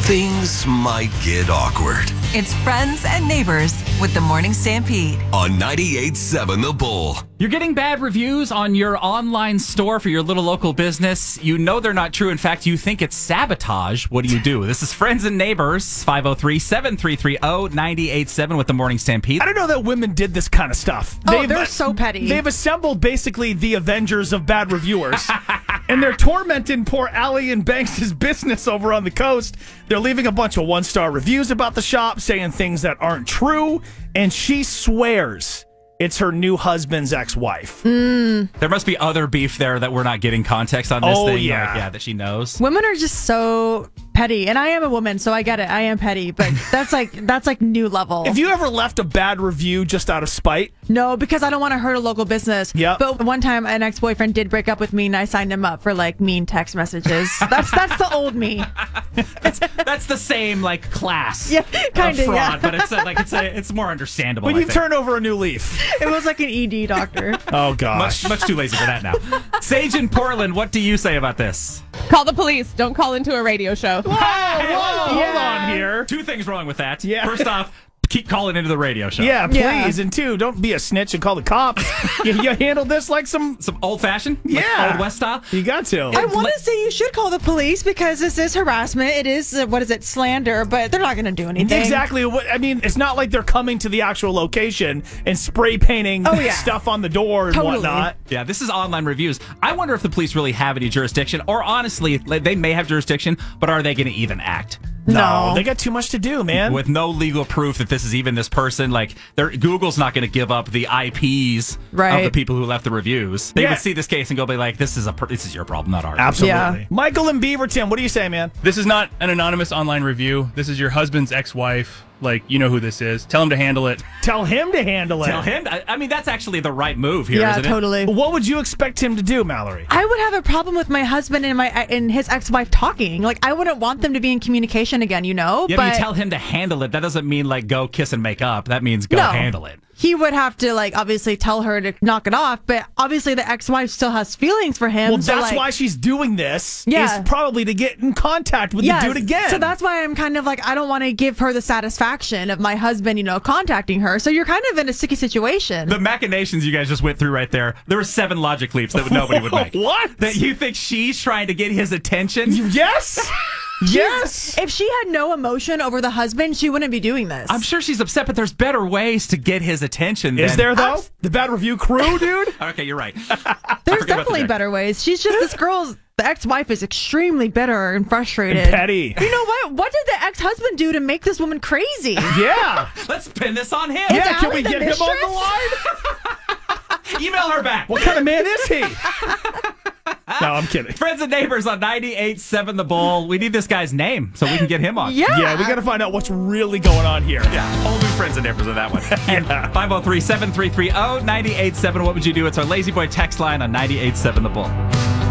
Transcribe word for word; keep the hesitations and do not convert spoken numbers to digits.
things might get awkward. It's Friends and Neighbors with the Morning Stampede. On ninety-eight point seven The Bull. You're getting bad reviews on your online store for your little local business. You know they're not true. In fact, you think it's sabotage. What do you do? This is Friends and Neighbors, five oh three, seven three three, oh nine eight seven with the Morning Stampede. I don't know that women did this kind of stuff. Oh, they're so petty. They've assembled basically the Avengers of bad reviewers. And they're tormenting poor Allie and Banks' business over on the coast. They're leaving a bunch of one-star reviews about the shop, saying things that aren't true, and she swears it's her new husband's ex-wife. Mm. There must be other beef there that we're not getting context on this Oh, thing. yeah. Like, yeah, that she knows. Women are just so petty, and I am a woman, so I get it. I am petty, but that's like that's like new level. Have you ever left a bad review just out of spite? No, because I don't want to hurt a local business. Yep. But one time, an ex-boyfriend did break up with me, and I signed him up for like mean text messages. That's that's the old me. That's, that's the same like class Yeah, of kinda, fraud, yeah. but it's a, like it's a, it's more understandable. When I you think. turn over a new leaf. It was like an E D doctor. Oh, gosh. Much, much too lazy for that now. Sage in Portland, what do you say about this? Call the police. Don't call into a radio show. Whoa, whoa, hold on here. Two things wrong with that. Yeah. First off, keep calling into the radio show. Yeah, please. Yeah. And two, don't be a snitch and call the cops. you, you handled this like some... Some old fashioned? Yeah. Like old West style? You got to. I want to say you should call the police because this is harassment. It is, uh, what is it, slander, but they're not going to do anything. Exactly. What I mean, it's not like they're coming to the actual location and spray painting Oh, yeah. stuff on the door and Totally. whatnot. Yeah, this is online reviews. I wonder if the police really have any jurisdiction, or honestly, like, they may have jurisdiction, but are they going to even act? No, No. they got too much to do, man. With no legal proof that this is even this person, like they're, Google's not going to give up the I Ps of Right. the people who left the reviews. They Yeah. would see this case and go be like, "This is a per- this is your problem, not ours." Absolutely. Yeah. Michael and Beaverton, what do you say, man? This is not an anonymous online review. This is your husband's ex-wife. Like, you know who this is. Tell him to handle it. Tell him to handle it. Tell him. I, I mean, that's actually the right move here, Yeah, isn't it? totally. What would you expect him to do, Mallory? I would have a problem with my husband and my and his ex-wife talking. Like, I wouldn't want them to be in communication again, you know? Yeah, but but you tell him to handle it. That doesn't mean like go kiss and make up. That means go No. handle it. he would have to, like, obviously tell her to knock it off. But obviously the ex-wife still has feelings for him. Well, so, that's like, why she's doing this. Yeah. Is probably to get in contact with Yes. the dude again. So that's why I'm kind of like, I don't want to give her the satisfaction of my husband, you know, contacting her. So you're kind of in a sticky situation. The machinations you guys just went through right there, there were seven logic leaps that nobody would make. What? That you think she's trying to get his attention? Yes. yes. If she had no emotion over the husband, she wouldn't be doing this. I'm sure she's upset, but there's better ways to get his attention. Is than- there though? The bad review crew, dude. Okay, you're right. There's forget about the definitely dick. better ways. She's just this girl's the ex-wife is extremely bitter and frustrated. And petty. You know what? What did the ex-husband do to make this woman crazy? Yeah. Let's pin this on him. Yeah. Can Allie we the get him on the mistress? line? Email her back. What kind of man is he? No, I'm kidding. Friends and Neighbors on ninety-eight point seven The Bull. We need this guy's name so we can get him on. Yeah. Yeah, we got to find out what's really going on here. Yeah, whole new Friends and Neighbors on that one. Yeah. five oh three, seven three three, oh nine eight seven. What would you do? It's our Lazy Boy text line on ninety-eight point seven The Bull.